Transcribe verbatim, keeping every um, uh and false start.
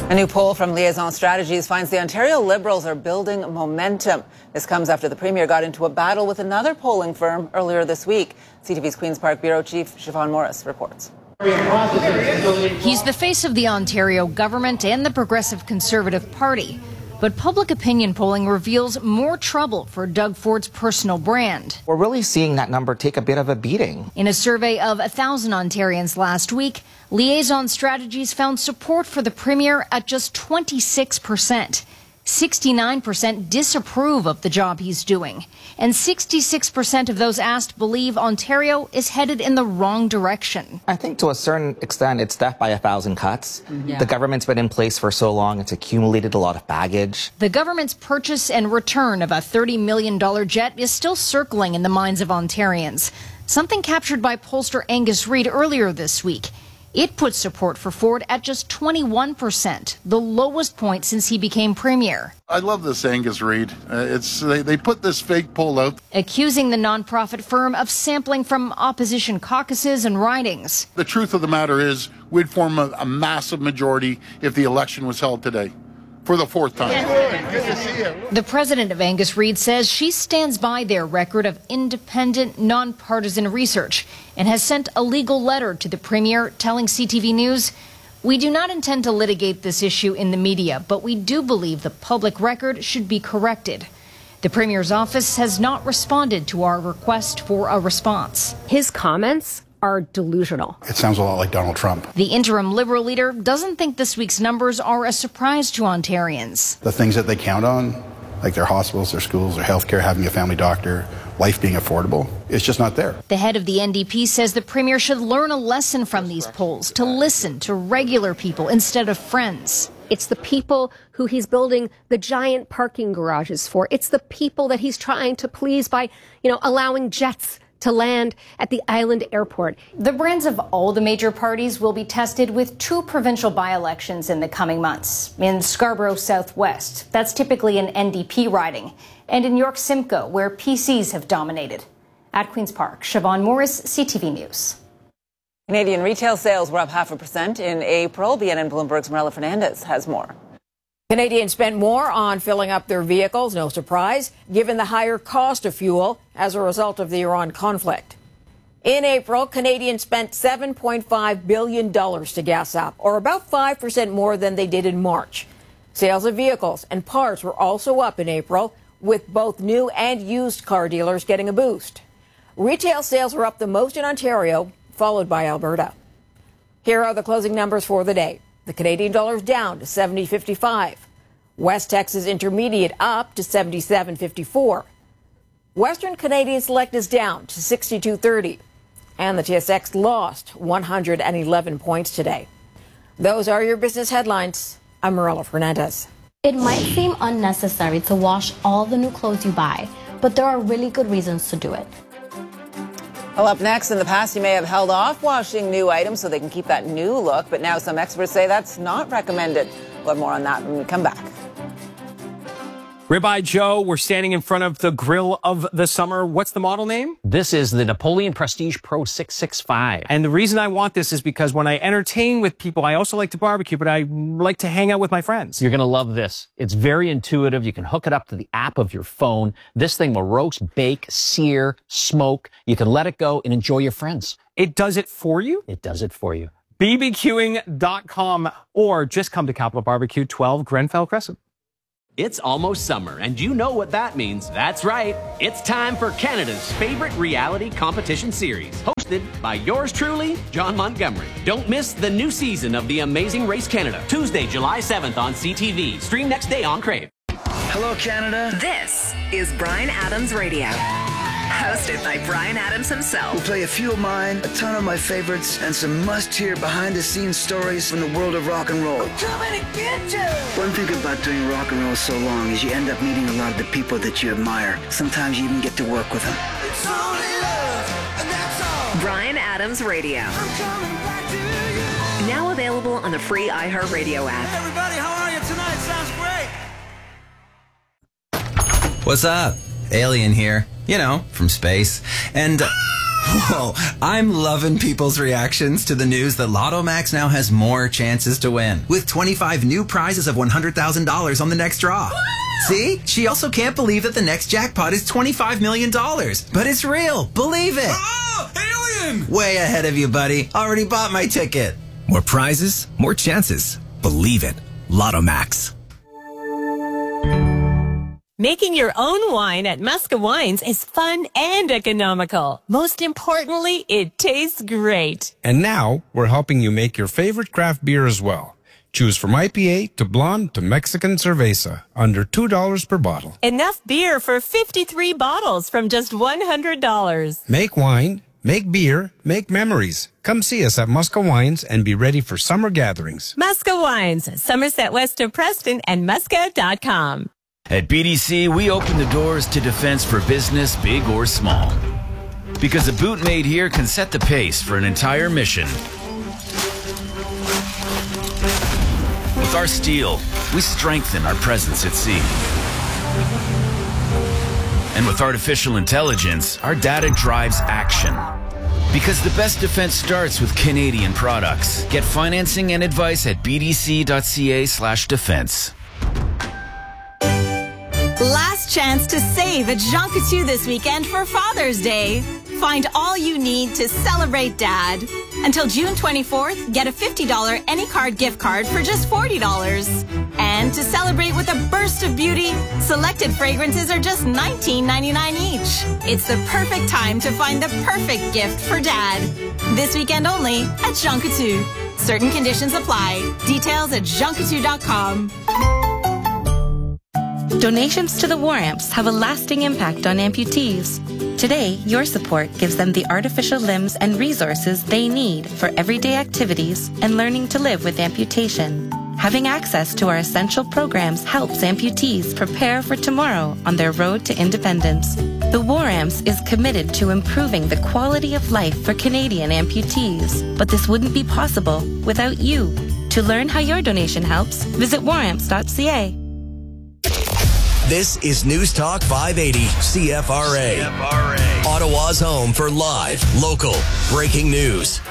A new poll from Liaison Strategies finds the Ontario Liberals are building momentum. This comes after the Premier got into a battle with another polling firm earlier this week. C T V's Queen's Park Bureau Chief Siobhan Morris reports. He's the face of the Ontario government and the Progressive Conservative Party. But public opinion polling reveals more trouble for Doug Ford's personal brand. We're really seeing that number take a bit of a beating. In a survey of one thousand Ontarians last week, Liaison Strategies found support for the Premier at just twenty-six percent. sixty-nine percent disapprove of the job he's doing. And sixty-six percent of those asked believe Ontario is headed in the wrong direction. I think to a certain extent it's death by a thousand cuts. Mm-hmm. Yeah. The government's been in place for so long, it's accumulated a lot of baggage. The government's purchase and return of a thirty million dollars jet is still circling in the minds of Ontarians. Something captured by pollster Angus Reid earlier this week. It puts support for Ford at just twenty-one percent, the lowest point since he became Premier. I love this Angus Reid. Uh, it's they, they put this fake poll out. Accusing the nonprofit firm of sampling from opposition caucuses and ridings. The truth of the matter is we'd form a, a massive majority if the election was held today. For the fourth time. Good to see you. The president of Angus Reid says she stands by their record of independent, nonpartisan research and has sent a legal letter to the Premier telling C T V News, "We do not intend to litigate this issue in the media, but we do believe the public record should be corrected." The Premier's office has not responded to our request for a response. His comments are delusional. It sounds a lot like Donald Trump. The interim Liberal leader doesn't think this week's numbers are a surprise to Ontarians. The things that they count on, like their hospitals, their schools, their health care, having a family doctor, life being affordable, it's just not there. The head of the N D P says the Premier should learn a lesson from these polls, to listen to regular people instead of friends. It's the people who he's building the giant parking garages for. It's the people that he's trying to please by, you know, allowing jets to land at the island airport. The brands of all the major parties will be tested with two provincial by-elections in the coming months. In Scarborough Southwest, that's typically an N D P riding, and in York Simcoe, where P Cs have dominated. At Queen's Park, Siobhan Morris, C T V News. Canadian retail sales were up half a percent in April. B N N Bloomberg's Marilla Fernandez has more. Canadians spent more on filling up their vehicles, no surprise, given the higher cost of fuel as a result of the Iran conflict. In April, Canadians spent seven point five billion dollars to gas up, or about five percent more than they did in March. Sales of vehicles and parts were also up in April, with both new and used car dealers getting a boost. Retail sales were up the most in Ontario, followed by Alberta. Here are the closing numbers for the day. The Canadian dollar is down to seventy fifty-five. West Texas Intermediate up to seventy-seven fifty-four. Western Canadian Select is down to sixty-two thirty. And the T S X lost one hundred eleven points today. Those are your business headlines. I'm Marilla Fernandez. It might seem unnecessary to wash all the new clothes you buy, but there are really good reasons to do it. Well, up next, in the past, you may have held off washing new items so they can keep that new look, but now some experts say that's not recommended. We'll have more on that when we come back. Ribeye Joe, we're standing in front of the grill of the summer. What's the model name? This is the Napoleon Prestige Pro six sixty-five. And the reason I want this is because when I entertain with people, I also like to barbecue, but I like to hang out with my friends. You're going to love this. It's very intuitive. You can hook it up to the app of your phone. This thing will roast, bake, sear, smoke. You can let it go and enjoy your friends. It does it for you? It does it for you. B B Q ing dot com or just come to Capital Barbecue, twelve Grenfell Crescent. It's almost summer, and you know what that means. That's right. It's time for Canada's favorite reality competition series, hosted by yours truly, John Montgomery. Don't miss the new season of The Amazing Race Canada, Tuesday, July seventh on C T V. Stream next day on Crave. Hello, Canada. This is Bryan Adams Radio, hosted by Bryan Adams himself. We'll play a few of mine, a ton of my favorites, and some must-hear behind-the-scenes stories from the world of rock and roll. We're coming to get you! One thing about doing rock and roll so long is you end up meeting a lot of the people that you admire. Sometimes you even get to work with them. It's only love, and that's all. Bryan Adams Radio. I'm coming back to you. Now available on the free iHeartRadio app. Hey everybody, how are you tonight? Sounds great. What's up? Alien here. You know, from space. And... Uh, Whoa, I'm loving people's reactions to the news that Lotto Max now has more chances to win, with twenty-five new prizes of one hundred thousand dollars on the next draw. See? She also can't believe that the next jackpot is twenty-five million dollars. But it's real. Believe it. Oh, alien! Way ahead of you, buddy. Already bought my ticket. More prizes, more chances. Believe it. Lotto Max. Making your own wine at Muska Wines is fun and economical. Most importantly, it tastes great. And now, we're helping you make your favorite craft beer as well. Choose from I P A to blonde to Mexican cerveza, under two dollars per bottle. Enough beer for fifty-three bottles from just one hundred dollars. Make wine, make beer, make memories. Come see us at Muska Wines and be ready for summer gatherings. Muska Wines, Somerset West of Preston, and muska dot com. At B D C, we open the doors to defense for business, big or small. Because a boot made here can set the pace for an entire mission. With our steel, we strengthen our presence at sea. And with artificial intelligence, our data drives action. Because the best defense starts with Canadian products. Get financing and advice at b d c dot c a slash defense. Last chance to save at Jean Coutu this weekend for Father's Day. Find all you need to celebrate Dad. Until June twenty-fourth, get a fifty dollars AnyCard gift card for just forty dollars. And to celebrate with a burst of beauty, selected fragrances are just nineteen ninety-nine each. It's the perfect time to find the perfect gift for Dad. This weekend only at Jean Coutu. Certain conditions apply. Details at jean coutu dot com. Donations to the War Amps have a lasting impact on amputees. Today, your support gives them the artificial limbs and resources they need for everyday activities and learning to live with amputation. Having access to our essential programs helps amputees prepare for tomorrow on their road to independence. The War Amps is committed to improving the quality of life for Canadian amputees, but this wouldn't be possible without you. To learn how your donation helps, visit war amps dot c a. This is News Talk five eighty C F R A. C F R A. Ottawa's home for live, local, breaking news.